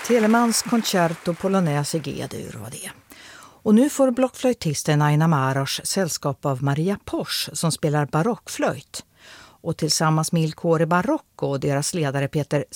Telemans Concerto Polonaise i G-dur var det. Och nu får blockflöjtisten Aina Maros sällskap av Maria Posch som spelar barockflöjt. Och tillsammans med Il Cuore Barocco och deras ledare Peter